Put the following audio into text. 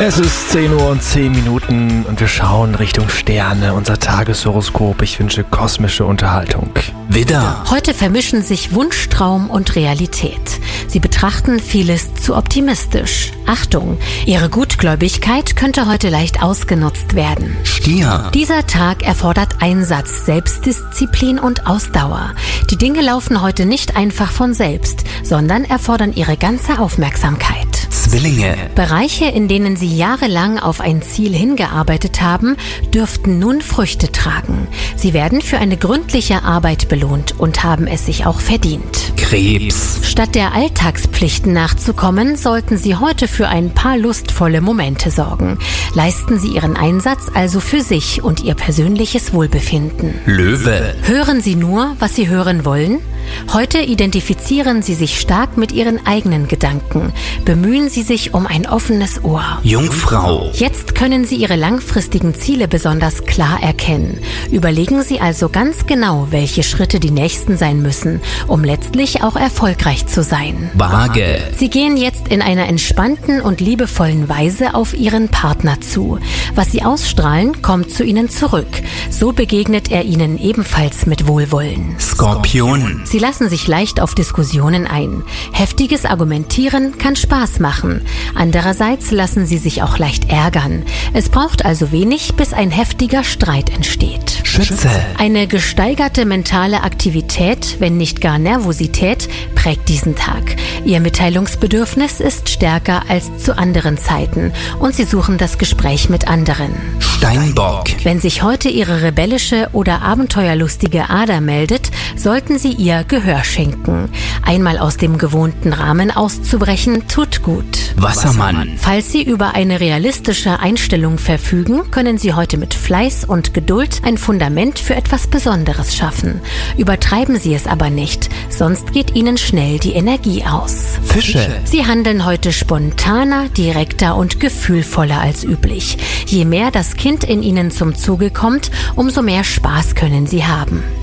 Es ist 10 Uhr und 10 Minuten und wir schauen Richtung Sterne, unser Tageshoroskop. Ich wünsche kosmische Unterhaltung. Widder. Heute vermischen sich Wunschtraum und Realität. Sie betrachten vieles zu optimistisch. Achtung, Ihre Gutgläubigkeit könnte heute leicht ausgenutzt werden. Stier. Dieser Tag erfordert Einsatz, Selbstdisziplin und Ausdauer. Die Dinge laufen heute nicht einfach von selbst, sondern erfordern Ihre ganze Aufmerksamkeit. Zwillinge. Bereiche, in denen Sie jahrelang auf ein Ziel hingearbeitet haben, dürften nun Früchte tragen. Sie werden für eine gründliche Arbeit belohnt und haben es sich auch verdient. Krebs. Statt der Alltagspflichten nachzukommen, sollten Sie heute für ein paar lustvolle Momente sorgen. Leisten Sie Ihren Einsatz also für sich und Ihr persönliches Wohlbefinden. Löwe. Hören Sie nur, was Sie hören wollen? Heute identifizieren Sie sich stark mit Ihren eigenen Gedanken. Bemühen Sie sich um ein offenes Ohr. Jungfrau. Jetzt können Sie Ihre langfristigen Ziele besonders klar erkennen. Überlegen Sie also ganz genau, welche Schritte die nächsten sein müssen, um letztlich auch erfolgreich zu sein. Waage. Sie gehen jetzt in einer entspannten und liebevollen Weise auf Ihren Partner zu. Was Sie ausstrahlen, kommt zu Ihnen zurück. So begegnet er Ihnen ebenfalls mit Wohlwollen. Skorpion. Sie lassen sich leicht auf Diskussionen ein. Heftiges Argumentieren kann Spaß machen. Andererseits lassen Sie sich auch leicht ärgern. Es braucht also wenig, bis ein heftiger Streit entsteht. Schütze. Eine gesteigerte mentale Aktivität, wenn nicht gar Nervosität, prägt diesen Tag. Ihr Mitteilungsbedürfnis ist stärker als zu anderen Zeiten und Sie suchen das Gespräch mit anderen. Steinbock. Wenn sich heute Ihre rebellische oder abenteuerlustige Ader meldet, sollten Sie ihr Gehör schenken. Einmal aus dem gewohnten Rahmen auszubrechen, tut gut. Wassermann. Falls Sie über eine realistische Einstellung verfügen, können Sie heute mit Fleiß und Geduld ein Fundament für etwas Besonderes schaffen. Übertreiben Sie es aber nicht, sonst geht Ihnen schnell die Energie aus. Fische. Sie handeln heute spontaner, direkter und gefühlvoller als üblich. Je mehr das Kind in Ihnen zum Zuge kommt, umso mehr Spaß können Sie haben.